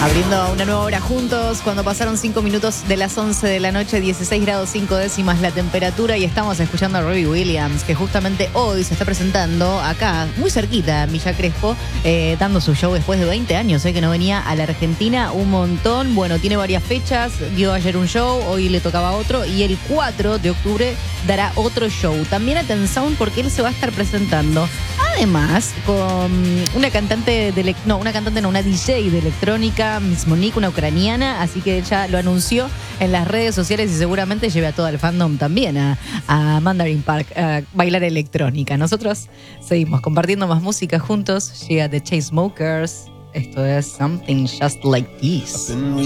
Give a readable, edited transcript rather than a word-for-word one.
Abriendo una nueva hora juntos, cuando pasaron 5 minutos de las 11 de la noche, 16 grados 5 décimas la temperatura, y estamos escuchando a Robbie Williams, que justamente hoy se está presentando acá, muy cerquita, en Villa Crespo, dando su show después de 20 años, que no venía a la Argentina un montón. Bueno, tiene varias fechas, dio ayer un show, hoy le tocaba otro, y el 4 de octubre dará otro show. También atención, porque él se va a estar presentando, además, con una una DJ de electrónica, Miss Monique, una ucraniana, así que ella lo anunció en las redes sociales y seguramente lleve a todo el fandom también a Mandarin Park a bailar electrónica. Nosotros seguimos compartiendo más música juntos. Llega The Chainsmokers. Esto es Something Just Like This.